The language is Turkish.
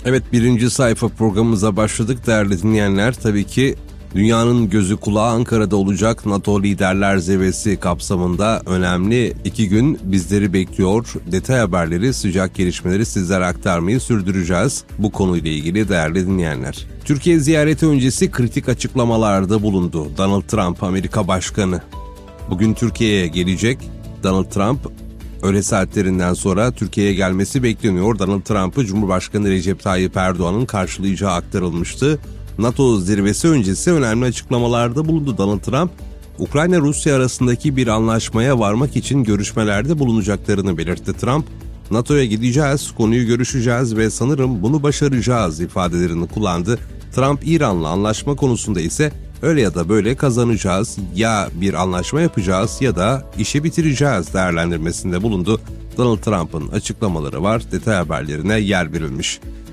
Evet, birinci sayfa programımıza başladık değerli dinleyenler. Tabii ki dünyanın gözü kulağı Ankara'da olacak. NATO Liderler Zirvesi kapsamında önemli 2 gün bizleri bekliyor. Detay haberleri, sıcak gelişmeleri sizlere aktarmayı sürdüreceğiz bu konuyla ilgili değerli dinleyenler. Türkiye ziyareti öncesi kritik açıklamalarda bulundu Donald Trump, Amerika Başkanı. Bugün Türkiye'ye gelecek. Donald Trump öğle saatlerinden sonra Türkiye'ye gelmesi bekleniyor. Donald Trump'ı Cumhurbaşkanı Recep Tayyip Erdoğan'ın karşılayacağı aktarılmıştı. NATO zirvesi öncesi önemli açıklamalarda bulundu Donald Trump. Ukrayna-Rusya arasındaki bir anlaşmaya varmak için görüşmelerde bulunacaklarını belirtti Trump. NATO'ya gideceğiz, konuyu görüşeceğiz ve sanırım bunu başaracağız ifadelerini kullandı. Trump, İran'la anlaşma konusunda ise öyle ya da böyle kazanacağız, ya bir anlaşma yapacağız ya da işi bitireceğiz değerlendirmesinde bulundu. Donald Trump'ın açıklamaları var, detay haberlerine yer verilmiş.